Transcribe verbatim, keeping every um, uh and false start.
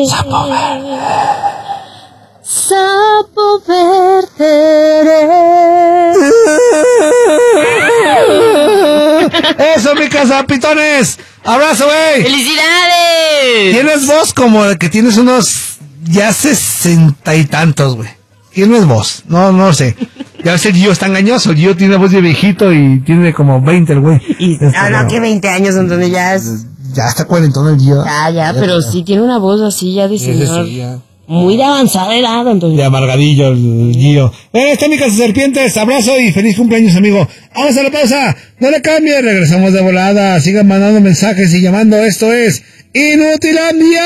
Sapo verde. Sapo verde. Eso, mi casa, pitones. Abrazo, güey. ¡Felicidades! Tienes voz como de que tienes unos ya sesenta y tantos, güey. Tienes voz. No, no sé. Ya ves, el Gio está engañoso. El Gio tiene voz de viejito y tiene como veinte el güey. Y, ah, no, que veinte años, entonces ya es... Ya está cuarentón el Gio. Ya, ya, pero sí tiene una voz así ya de señor. Sí, ya. Muy de avanzada edad, entonces. De amargadillo el Gio. Eh, está mi casa serpientes. Abrazo y feliz cumpleaños, amigo. Vamos a la pausa. No le cambie. Regresamos de volada. Sigan mandando mensajes y llamando. Esto es Inutilandia.